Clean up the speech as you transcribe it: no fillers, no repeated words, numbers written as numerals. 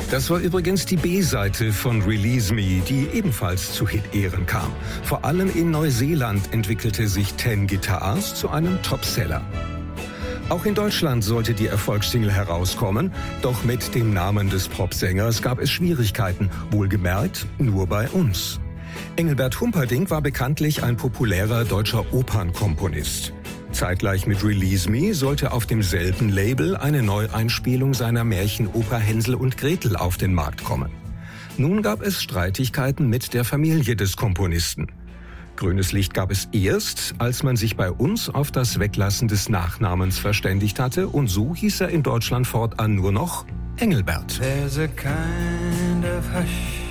Das war übrigens die B-Seite von Release Me, die ebenfalls zu Hit-Ehren kam. Vor allem in Neuseeland entwickelte sich 10 Guitars zu einem Topseller. Auch in Deutschland sollte die Erfolgssingle herauskommen, doch mit dem Namen des Popsängers gab es Schwierigkeiten, wohlgemerkt nur bei uns. Engelbert Humperdinck war bekanntlich ein populärer deutscher Opernkomponist. Zeitgleich mit Release Me sollte auf demselben Label eine Neueinspielung seiner Märchenoper Hänsel und Gretel auf den Markt kommen. Nun gab es Streitigkeiten mit der Familie des Komponisten. Grünes Licht gab es erst, als man sich bei uns auf das Weglassen des Nachnamens verständigt hatte, und so hieß er in Deutschland fortan nur noch Engelbert. There's a kind of hush